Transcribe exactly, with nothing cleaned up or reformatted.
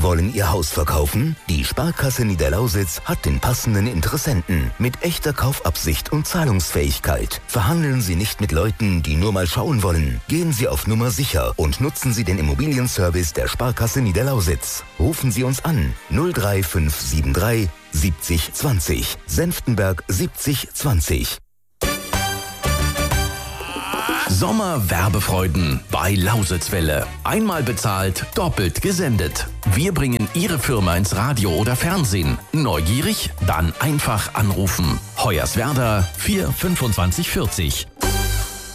Sie wollen Ihr Haus verkaufen? Die Sparkasse Niederlausitz hat den passenden Interessenten mit echter Kaufabsicht und Zahlungsfähigkeit. Verhandeln Sie nicht mit Leuten, die nur mal schauen wollen. Gehen Sie auf Nummer sicher und nutzen Sie den Immobilienservice der Sparkasse Niederlausitz. Rufen Sie uns an null drei fünf sieben drei siebzig zwanzig, Senftenberg siebzig zwanzig. Sommerwerbefreuden bei Lausitzwelle. Einmal bezahlt, doppelt gesendet. Wir bringen Ihre Firma ins Radio oder Fernsehen. Neugierig? Dann einfach anrufen. Hoyerswerda vier fünfundzwanzig vierzig.